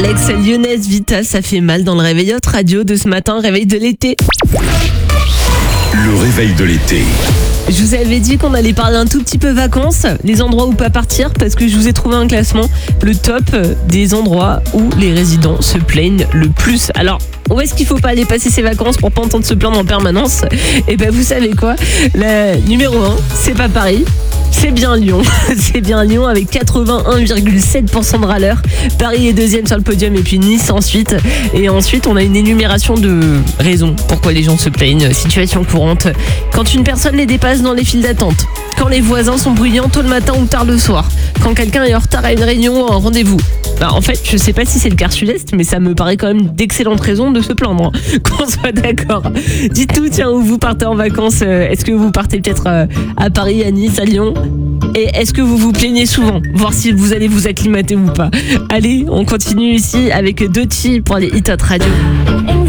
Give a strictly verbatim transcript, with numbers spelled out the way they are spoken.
Alex, Lyonnaise Vita, ça fait mal dans le réveil Hot Radio de ce matin, réveil de l'été. Le réveil de l'été. Je vous avais dit qu'on allait parler un tout petit peu vacances, les endroits où pas partir, parce que je vous ai trouvé un classement, le top des endroits où les résidents se plaignent le plus. Alors, où est-ce qu'il faut pas aller passer ses vacances pour pas entendre se plaindre en permanence? Et ben vous savez quoi, la numéro un, c'est pas Paris. C'est bien Lyon, c'est bien Lyon avec quatre-vingt-un virgule sept pour cent de râleurs. Paris est deuxième sur le podium et puis Nice ensuite. Et ensuite, on a une énumération de raisons pourquoi les gens se plaignent. Situation courante, quand une personne les dépasse dans les files d'attente, quand les voisins sont bruyants tôt le matin ou tard le soir, quand quelqu'un est en retard à une réunion ou à un rendez-vous. Bah, en fait, je sais pas si c'est le quart sud-est, mais ça me paraît quand même d'excellentes raisons de se plaindre, hein. Qu'on soit d'accord. Dites-nous, tiens, où vous partez en vacances? Est-ce que vous partez peut-être à Paris, à Nice, à Lyon? Et est-ce que vous vous plaignez souvent? Voir si vous allez vous acclimater ou pas. Allez, on continue ici avec Doty pour les Hit Hot Radio.